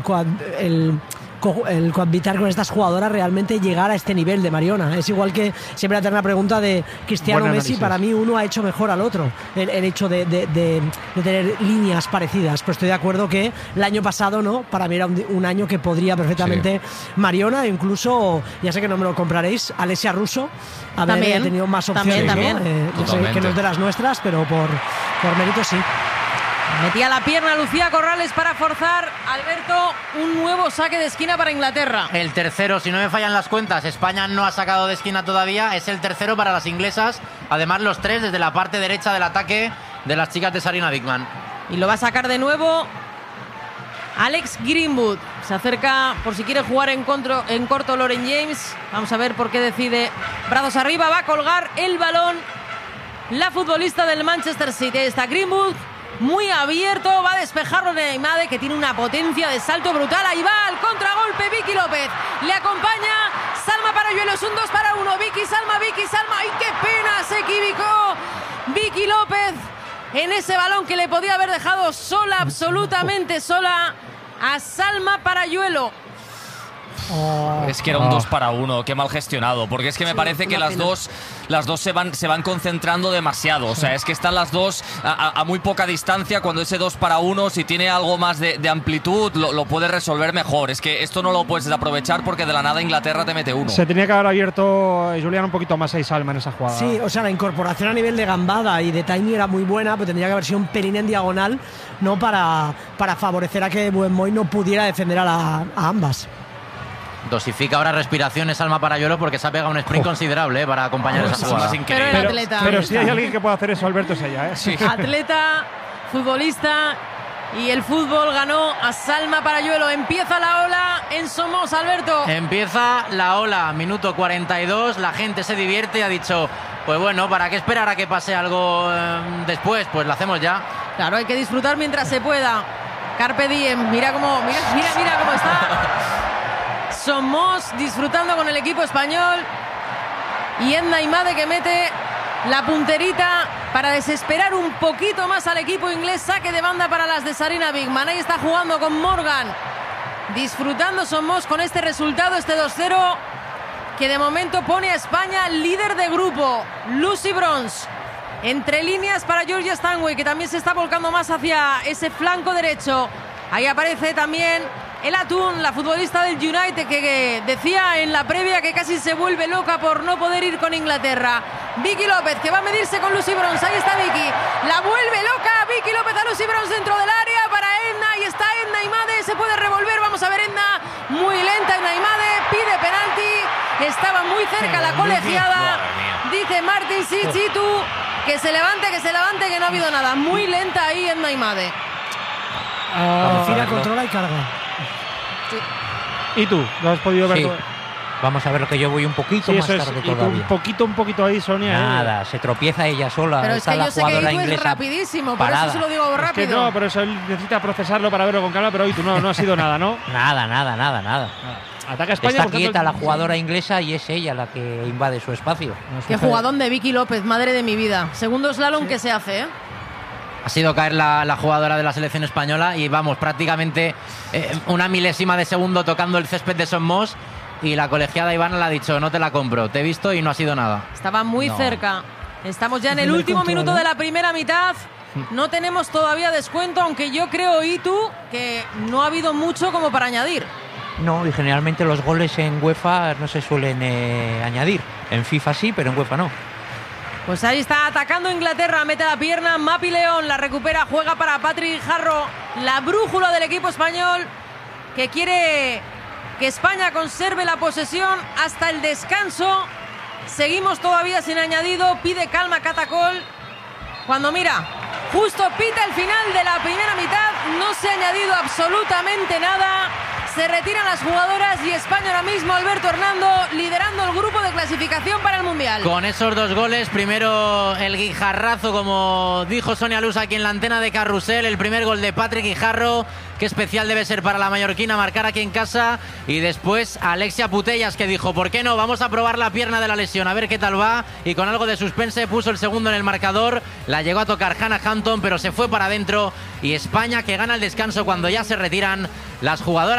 cohabitar con estas jugadoras realmente llegar a este nivel de Mariona. Es igual que siempre la eterna pregunta de Cristiano Messi. Para mí uno ha hecho mejor al otro el hecho de tener líneas parecidas, pero estoy de acuerdo que el año pasado no, para mí era un año que podría perfectamente Mariona, e incluso, ya sé que no me lo compraréis, Alessia Russo haber tenido más opciones, también. ¿no? Ya sé que no es de las nuestras, pero por mérito sí. Metía la pierna Lucía Corrales para forzar, Alberto, un nuevo saque de esquina para Inglaterra. El tercero, si no me fallan las cuentas, España no ha sacado de esquina todavía, es el tercero para las inglesas, además los tres desde la parte derecha del ataque de las chicas de Sarina Wiegman. Y lo va a sacar de nuevo Alex Greenwood. Se acerca por si quiere jugar en corto Lauren James. Vamos a ver por qué decide. Brazos arriba, va a colgar el balón la futbolista del Manchester City. Está Greenwood, muy abierto, va a despejarlo Neymade, que tiene una potencia de salto brutal. Ahí va al contragolpe Vicky López. Le acompaña Salma Parayuelo. Es un 2-1. Vicky, Salma. ¡Ay, qué pena! Se equivocó Vicky López en ese balón que le podía haber dejado sola, absolutamente sola, a Salma Parayuelo. Es que era un 2-1, qué mal gestionado, porque es que me parece que las dos se van concentrando demasiado. O sea, es que están las dos a muy poca distancia, cuando ese 2-1, si tiene algo más de amplitud, lo puede resolver mejor. Es que esto no lo puedes aprovechar porque de la nada Inglaterra te mete uno. Se tenía que haber abierto Julián un poquito más a Salma en esa jugada. Sí, o sea, la incorporación a nivel de gambada y de timing era muy buena, pero tendría que haber sido un pelín en diagonal, no para favorecer a que Buenmoy no pudiera defender a ambas. Dosifica ahora respiraciones Salma Parayuelo porque se ha pegado un sprint considerable para acompañar esa jugada. Pero si hay alguien que pueda hacer eso, Alberto, es ella. Sí. Atleta, futbolista, y el fútbol ganó a Salma Parayuelo. Empieza la ola en Somos, Alberto. Empieza la ola, minuto 42, la gente se divierte y ha dicho, pues bueno, ¿para qué esperar a que pase algo después? Pues lo hacemos ya. Claro, hay que disfrutar mientras se pueda. Carpe diem, mira cómo está. Somos disfrutando con el equipo español, y Edna Imade que mete la punterita para desesperar un poquito más al equipo inglés. Saque de banda para las de Sarina Wiegman. Ahí está jugando con Morgan, disfrutando Somos con este resultado, este 2-0, que de momento pone a España líder de grupo. Lucy Bronze entre líneas para Georgia Stanway, que también se está volcando más hacia ese flanco derecho. Ahí aparece también el Atún, la futbolista del United, que decía en la previa que casi se vuelve loca por no poder ir con Inglaterra. Vicky López, que va a medirse con Lucy Bronze. Ahí está Vicky, la vuelve loca Vicky López a Lucy Bronze dentro del área para Edna. Ahí está Edna Imade, se puede revolver. Vamos a ver Edna, muy lenta Edna Imade, pide penalti. Estaba muy cerca la colegiada. Dice Martin Sichitu que se levante, que no ha habido nada. Muy lenta ahí Edna Imade. Fira, controla y carga. ¿Y tú? ¿Lo has podido ver? Sí. Vamos a ver, lo que yo voy un poquito más tarde todavía. Un poquito ahí, Sonia. Nada, se tropieza ella sola. Pero está es que yo sé que Itu es rapidísimo, por eso se lo digo rápido. Es que no, pero eso él necesita procesarlo para verlo con calma, pero Itu no ha sido nada, ¿no? Nada. Ataca España. Está quieta la jugadora inglesa y es ella la que invade su espacio. Qué jugadón de Vicky López, madre de mi vida. Segundo slalom que se hace, ¿eh? Ha sido caer la jugadora de la selección española y vamos, prácticamente una milésima de segundo tocando el césped de Somos, y la colegiada Ivana le ha dicho, no te la compro, te he visto y no ha sido nada. Estaba muy cerca. Estamos ya en el último minuto de la primera mitad. No tenemos todavía descuento, aunque yo creo, Itu, que no ha habido mucho como para añadir. No, y generalmente los goles en UEFA no se suelen añadir. En FIFA sí, pero en UEFA no. Pues ahí está atacando Inglaterra, mete la pierna Mapi León, la recupera, juega para Patrick Guijarro, la brújula del equipo español, que quiere que España conserve la posesión hasta el descanso. Seguimos todavía sin añadido, pide calma Catacol, cuando mira, justo pita el final de la primera mitad, no se ha añadido absolutamente nada. Se retiran las jugadoras y España ahora mismo, Alberto Hernando, liderando el grupo de clasificación para el Mundial. Con esos dos goles, primero el guijarrazo, como dijo Sonia Luz aquí en la antena de Carrusel, el primer gol de Patrick Guijarro, qué especial debe ser para la mallorquina marcar aquí en casa, y después Alexia Putellas, que dijo, ¿por qué no? Vamos a probar la pierna de la lesión, a ver qué tal va, y con algo de suspense puso el segundo en el marcador, la llegó a tocar Hannah Hampton, pero se fue para adentro, y España que gana el descanso cuando ya se retiran las jugadoras